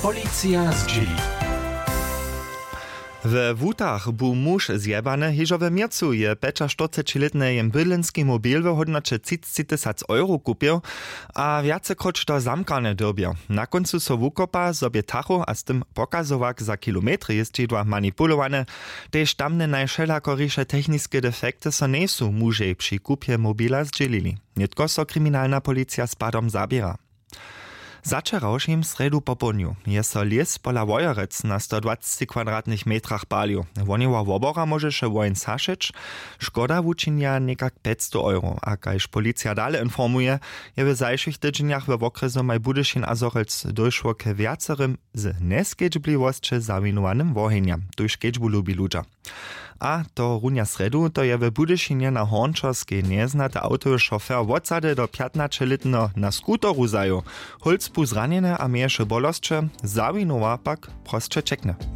Policja zdzieli. W Wutach był muž zjebany, hižo w miercu je 45-letny bydlenski mobil w hodnocie 30 000 euro kupił, a wiacekroć to zamkane dobił. Na końcu so wukopa sobie tachu, a z tym pokazowak za kilometry jest dzidła manipulowane, tež tamne najšelakoriše techniskie defekty so nesu mužej przy kupie mobila zdzielili. Nitko so kryminalna policja z padom zabiera. Zaczerałšim sredu popołudniu je so les pola Wojerec na 120 kwadratnych metrach palił. Woniła wobora może się wojen saszyć, szkoda wuczynia niekak 500 euro. A kajż policja dalej informuje, je w zajszych tydzieniach w okresu maj Budyšin a Zorelc doszło k wiacerym z neskedźbliwości zawinowanym wohenjam, tuż kedźbu lubi ludza. A to runia sredu, to je w Budyšinie na Hornčorskej neznate autowy šofer wodsady do 15-letno na skutoru zaju. Holz zranjene a mieše bolostče, zawinowa pak prostše čekne.